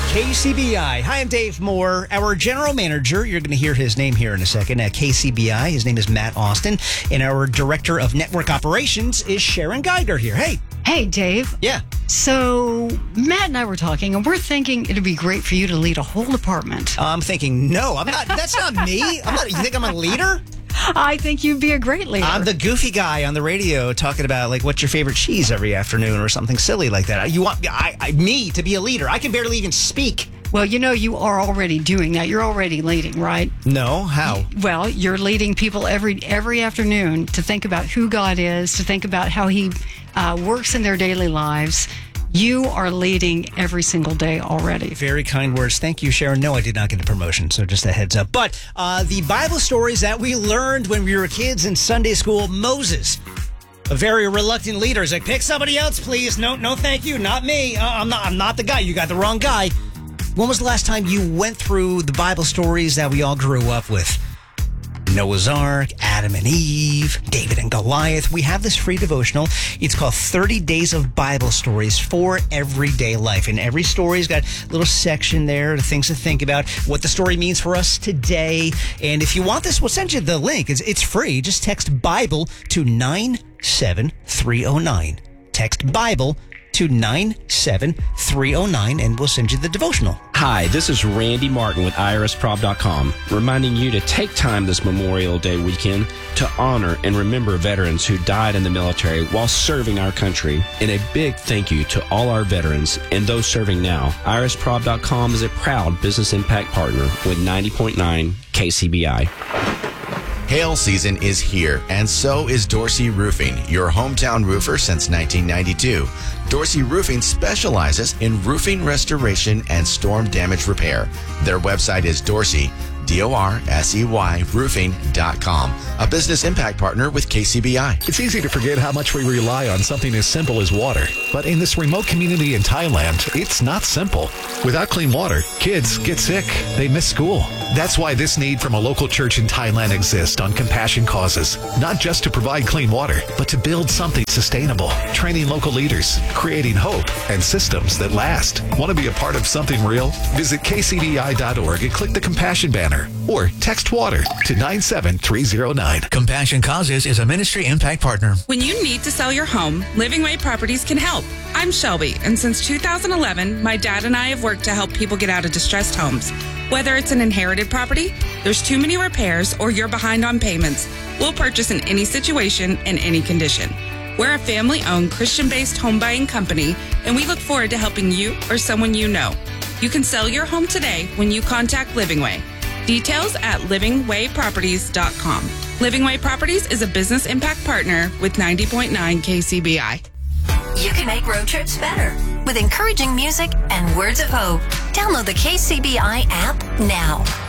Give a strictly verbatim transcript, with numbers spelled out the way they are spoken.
K C B I. Hi, I'm Dave Moore. Our general manager, you're going to hear his name here in a second, at K C B I. His name is Matt Austin. And our director of network operations is Sharon Geiger here. Hey. Hey, Dave. Yeah. So, Matt and I were talking, and we're thinking it'd be great for you to lead a whole department. I'm thinking, no, I'm not. That's not me. I'm not. You think I'm a leader? I think you'd be a great leader. I'm the goofy guy on the radio talking about, like, what's your favorite cheese every afternoon or something silly like that. You want I, I, me to be a leader? I can barely even speak. Well, you know, you are already doing that. You're already leading, right? No, how? Well, you're leading people every every afternoon to think about who God is, to think about how he uh, works in their daily lives. You are leading every single day already. Very kind words. Thank you, Sharon. No, I did not get a promotion, so just a heads up. But uh, the Bible stories that we learned when we were kids in Sunday school, Moses, a very reluctant leader, is like, pick somebody else, please. No, no, thank you. Not me. Uh, I'm not. I'm not the guy. You got the wrong guy. When was the last time you went through the Bible stories that we all grew up with? Noah's Ark, Adam and Eve, David and Goliath. We have this free devotional. It's called thirty Days of Bible Stories for Everyday Life. And every story's got a little section there, the things to think about, what the story means for us today. And if you want this, we'll send you the link. It's, it's free. Just text Bible to nine seven three oh nine. Text Bible to nine seven three oh nine, and we'll send you the devotional. Hi, this is Randy Martin with I R S prob dot com, reminding you to take time this Memorial Day weekend to honor and remember veterans who died in the military while serving our country. And a big thank you to all our veterans and those serving now. I R S prob dot com is a proud business impact partner with ninety point nine K C B I. Hail season is here, and so is Dorsey Roofing, your hometown roofer since nineteen ninety-two. Dorsey Roofing specializes in roofing restoration and storm damage repair. Their website is Dorsey, D O R S E Y, roofing dot com, a business impact partner with K C B I. It's easy to forget how much we rely on something as simple as water. But in this remote community in Thailand, it's not simple. Without clean water, kids get sick. They miss school. That's why this need from a local church in Thailand exists on Compassion Causes. Not just to provide clean water, but to build something sustainable. Training local leaders, creating hope, and systems that last. Want to be a part of something real? Visit K C B I dot org and click the Compassion banner. Or text WATER to nine seven three oh nine. Compassion Causes is a ministry impact partner. When you need to sell your home, Living Way Properties can help. I'm Shelby, and since two thousand eleven, my dad and I have worked to help people get out of distressed homes. Whether it's an inherited property, there's too many repairs, or you're behind on payments, we'll purchase in any situation and any condition. We're a family-owned, Christian-based home buying company, and we look forward to helping you or someone you know. You can sell your home today when you contact Living Way. Details at living way properties dot com. Living Way Properties is a business impact partner with ninety point nine K C B I. You can make road trips better with encouraging music and words of hope. Download the K C B I app now.